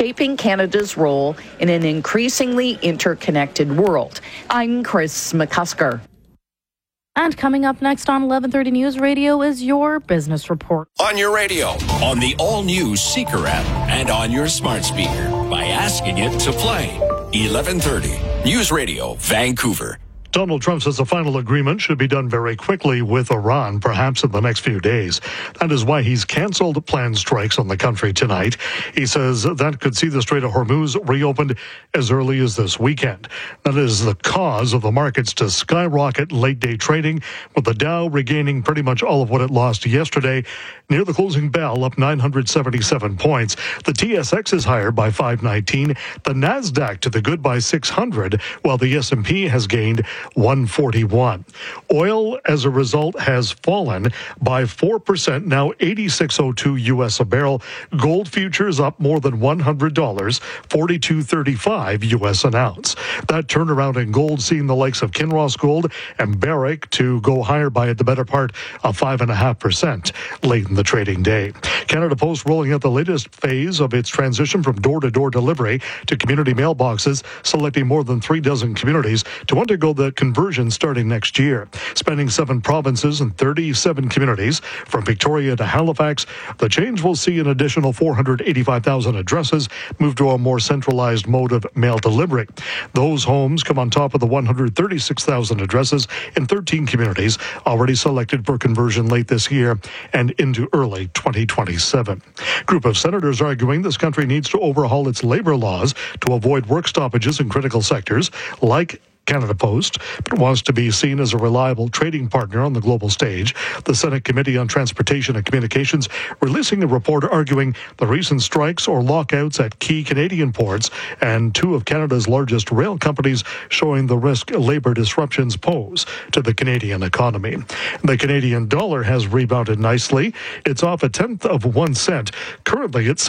shaping Canada's role in an increasingly interconnected world. I'm Chris McCusker. And coming up next on 1130 News Radio is your business report. On your radio, on the all-new Seeker app, and on your smart speaker by asking it to play. 1130 News Radio, Vancouver. Donald Trump says the final agreement should be done very quickly with Iran, perhaps in the next few days. That is why he's canceled planned strikes on the country tonight. He says that could see the Strait of Hormuz reopened as early as this weekend. That is the cause of the markets to skyrocket late-day trading, with the Dow regaining pretty much all of what it lost yesterday. Near the closing bell, up 977 points. The TSX is higher by 519. The NASDAQ to the good by 600, while the S&P has gained 141. Oil, as a result, has fallen by 4%, now $86.02 U.S. a barrel. Gold futures up more than $100, $42.35 U.S. an ounce. That turnaround in gold seeing the likes of Kinross Gold and Barrick to go higher by the better part of 5.5% late in the trading day. Canada Post rolling out the latest phase of its transition from door-to-door delivery to community mailboxes, selecting more than 3 dozen communities to undergo the conversion starting next year. Spanning 7 provinces and 37 communities from Victoria to Halifax, the change will see an additional 485,000 addresses move to a more centralized mode of mail delivery. Those homes come on top of the 136,000 addresses in 13 communities already selected for conversion late this year and into early 2027. Group of senators arguing this country needs to overhaul its labor laws to avoid work stoppages in critical sectors like Canada Post, but wants to be seen as a reliable trading partner on the global stage. The Senate Committee on Transportation and Communications releasing a report arguing the recent strikes or lockouts at key Canadian ports and 2 of Canada's largest rail companies showing the risk labor disruptions pose to the Canadian economy. The Canadian dollar has rebounded nicely. It's off 1/10 cent, currently at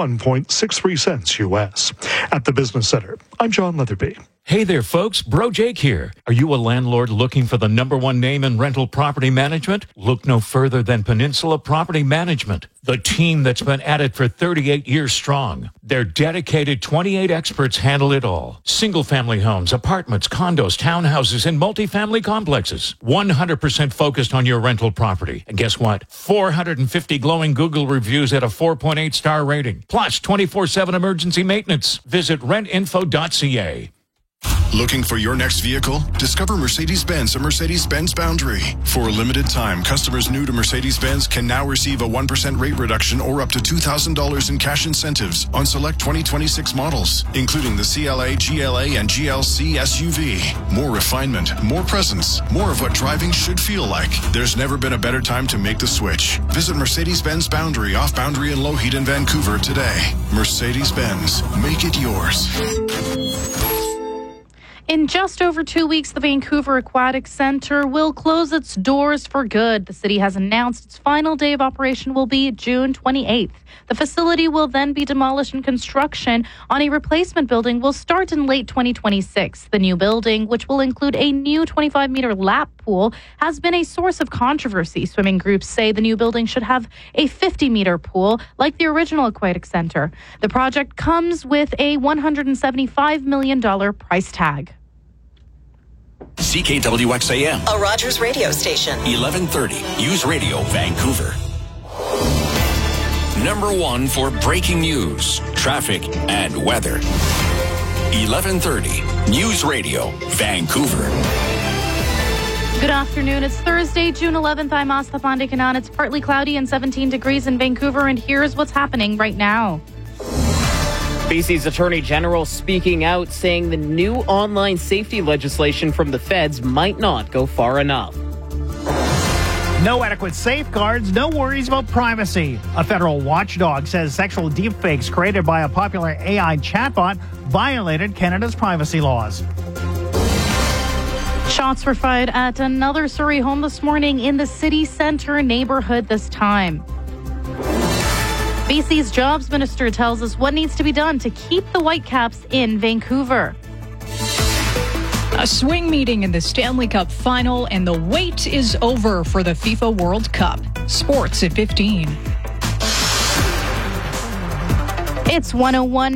71.63 cents U.S. At the Business Center, I'm John Leatherby. Hey there, folks. Bro Jake here. Are you a landlord looking for the #1 name in rental property management? Look no further than Peninsula Property Management, the team that's been at it for 38 years strong. Their dedicated 28 experts handle it all. Single-family homes, apartments, condos, townhouses, and multifamily complexes. 100% focused on your rental property. And guess what? 450 glowing Google reviews at a 4.8 star rating. Plus 24/7 emergency maintenance. Visit rentinfo.ca. Looking for your next vehicle? Discover Mercedes-Benz and Mercedes-Benz Boundary. For a limited time, customers new to Mercedes-Benz can now receive a 1% rate reduction or up to $2,000 in cash incentives on select 2026 models, including the CLA, GLA, and GLC SUV. More refinement, more presence, more of what driving should feel like. There's never been a better time to make the switch. Visit Mercedes-Benz Boundary off Boundary and Lougheed in Vancouver today. Mercedes-Benz. Make it yours. In just over 2 weeks, the Vancouver Aquatic Centre will close its doors for good. The city has announced its final day of operation will be June 28th. The facility will then be demolished and construction on a replacement building will start in late 2026. The new building, which will include a new 25-meter lap pool, has been a source of controversy. Swimming groups say the new building should have a 50-meter pool like the original Aquatic Centre. The project comes with a $175 million price tag. CKWXAM, a Rogers radio station. 1130 News Radio, Vancouver. #1 for breaking news, traffic, and weather. 1130 News Radio, Vancouver. Good afternoon. It's Thursday, June 11th. I'm Asta Pandikanan. It's partly cloudy and 17 degrees in Vancouver, and here's what's happening right now. BC's Attorney General speaking out, saying the new online safety legislation from the feds might not go far enough. No adequate safeguards, no worries about privacy. A federal watchdog says sexual deepfakes created by a popular AI chatbot violated Canada's privacy laws. Shots were fired at another Surrey home this morning in the city centre neighbourhood this time. BC's Jobs Minister tells us what needs to be done to keep the Whitecaps in Vancouver. A swing meeting in the Stanley Cup final, and the wait is over for the FIFA World Cup. Sports at 15. It's 101.